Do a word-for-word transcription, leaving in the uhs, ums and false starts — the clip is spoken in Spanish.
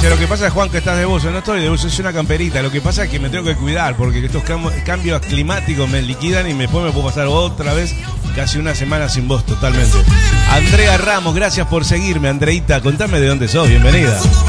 Dice, lo que pasa es, Juan, que estás de buzo. No estoy de buzo, es una camperita. Lo que pasa es que me tengo que cuidar porque estos cam- cambios climáticos me liquidan y después me puedo pasar otra vez casi una semana sin voz totalmente. Andrea Ramos, gracias por seguirme. Andreita, contame de dónde sos, bienvenida.